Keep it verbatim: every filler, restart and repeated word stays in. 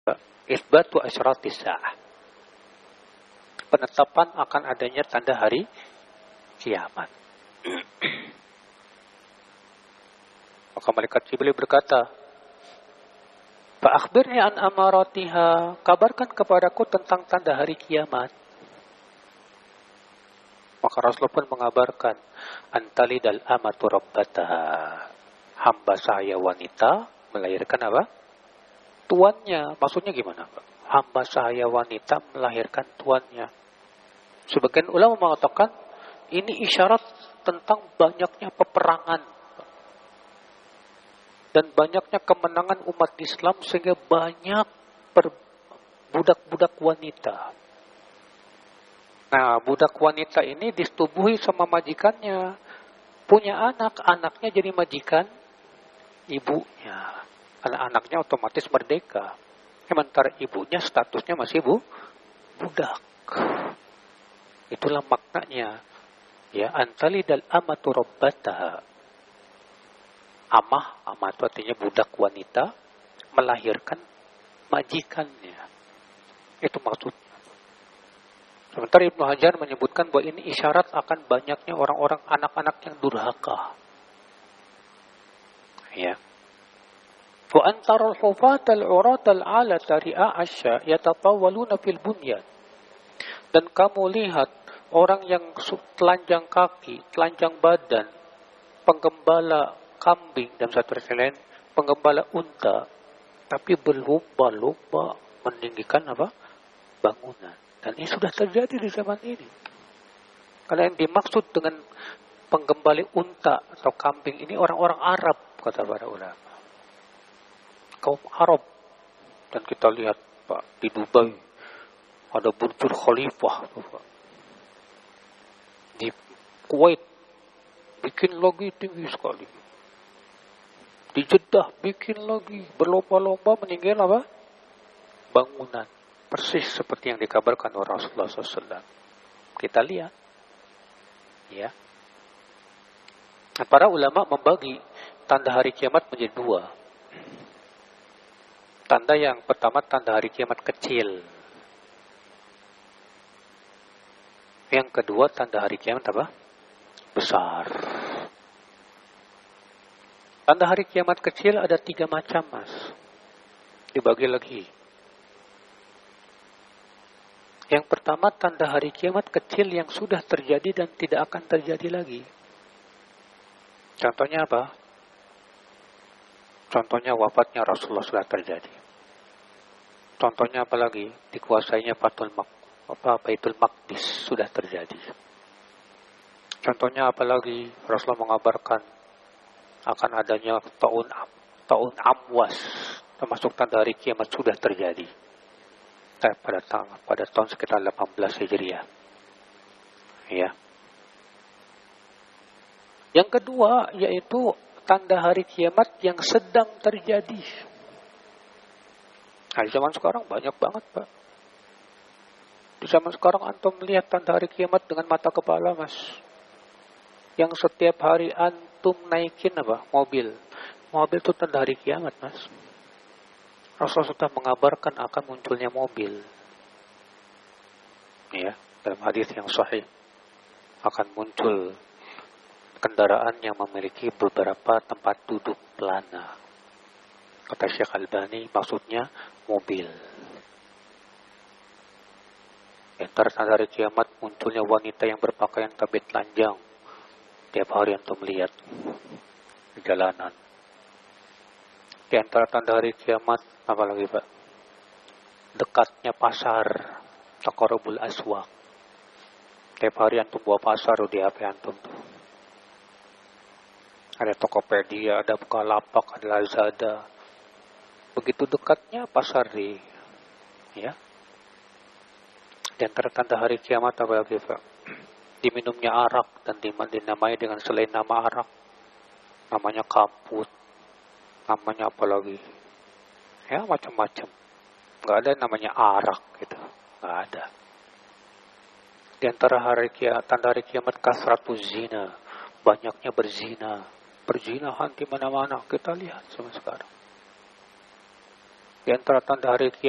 Isbatu asyratis sa'ah. Penetapan akan adanya tanda hari kiamat. Maka malaikat Jibril berkata, fa akhbirni an amaratiha, kabarkan kepadaku tentang tanda hari kiamat. Maka Rasulullah pun mengabarkan, antalidal amatu rabbataha, hamba saya wanita melahirkan apa? Tuannya. Maksudnya gimana, Pak? Hamba saya wanita melahirkan tuannya. Sebagian ulama mengatakan ini isyarat tentang banyaknya peperangan dan banyaknya kemenangan umat Islam sehingga banyak budak-budak wanita. Nah, budak wanita ini disetubuhi sama majikannya, punya anak, anaknya jadi majikan ibunya. Anak-anaknya otomatis merdeka. Sementara ibunya statusnya masih bu, budak. Itulah maknanya. Ya, antalidal amatu rabbataha. Amah, amah itu artinya budak wanita melahirkan majikannya. Itu maksudnya. Sementara Ibnu Hajar menyebutkan bahwa ini isyarat akan banyaknya orang-orang anak-anak yang durhaka. Ya. Wa antarul hufatal uratal alata ri'a asya yatatawwaluna fil bunyan. Dan kamu lihat orang yang telanjang kaki, telanjang badan, penggembala kambing dan satu lain, penggembala unta, tapi berlomba-lomba meninggikan apa? Bangunan. Dan ini sudah terjadi di zaman ini. Karena yang dimaksud dengan penggembala unta atau kambing ini orang-orang Arab, kata para ulama. Kaum Arab. Dan kita lihat, Pak, di Dubai ada Burjul Khalifah, Pak. Di Kuwait bikin lagi tinggi sekali. Di Jeddah bikin lagi, berlomba-lomba meninggikan apa? Bangunan. Persis seperti yang dikabarkan oleh Rasulullah shallallahu alaihi wasallam. Kita lihat. Ya. Nah, para ulama membagi tanda hari kiamat menjadi dua. Tanda yang pertama, tanda hari kiamat kecil. Yang kedua, tanda hari kiamat apa? Besar. Tanda hari kiamat kecil ada tiga macam, Mas. Dibagi lagi. Yang pertama, tanda hari kiamat kecil yang sudah terjadi dan tidak akan terjadi lagi. Contohnya apa? Contohnya wafatnya Rasulullah sudah terjadi. Contohnya apa lagi? Dikuasainya Baitul apa Baitul Maqdis sudah terjadi. Contohnya apa lagi? Rasulullah mengabarkan akan adanya taun taun Amwas, termasuk tanda hari kiamat sudah terjadi. Eh, pada tahun pada tahun sekitar delapan belas Hijriah. Ya. Yang kedua yaitu tanda hari kiamat yang sedang terjadi. Nah, di zaman sekarang banyak banget, Pak. Di zaman sekarang antum melihat tanda hari kiamat dengan mata kepala, Mas. Yang setiap hari antum naikin apa? Mobil. Mobil itu tanda hari kiamat, Mas. Rasulullah sudah mengabarkan akan munculnya mobil. Ya, dalam hadis yang sahih akan muncul kendaraan yang memiliki beberapa tempat duduk pelana. Kata Syekh Albani, maksudnya mobil. Antara tanda hari kiamat munculnya wanita yang berpakaian tabit telanjang. Tiap hari antum melihat di jalanan. Di antara tanda hari kiamat, apa lagi, Pak? Dekatnya pasar, taqarrubul aswaq. Tiap hari antum bawa pasar di H P antum tuh. Ada Tokopedia, ada Bukalapak, ada Lazada. Begitu dekatnya pasar di, ya. Di antara tanda hari kiamat apa lagi, Pak? Diminumnya arak dan dinamai dengan selain nama arak. Namanya kaput. Namanya apa lagi? Ya, macam-macam. Nggak ada namanya arak gitu. Nggak ada. Di antara hari kiamat, tanda hari kiamat kasratuz zina. Banyaknya berzina. Perzinahan di mana-mana. Kita lihat sama sekarang. Di antara tanda hari kiamat